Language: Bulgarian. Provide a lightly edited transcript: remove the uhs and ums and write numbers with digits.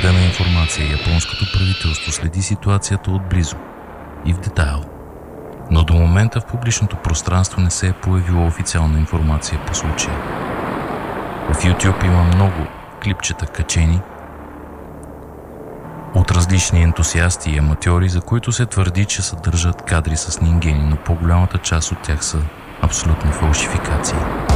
потвърдена информация, японското правителство следи ситуацията отблизо и в детайл. Но до момента в публичното пространство не се е появила официална информация по случая. В YouTube има много клипчета качени от различни ентусиасти и аматьори, за които се твърди, че съдържат кадри с нингени, но по-голямата част от тях са абсолютни фалшификации.